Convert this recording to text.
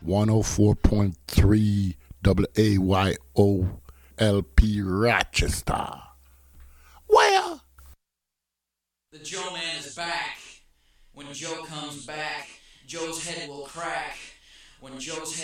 104.3 WAYOLP Rochester. Well, The Joe Man is back. When Joe comes back, Joe's head will crack. When Joe's head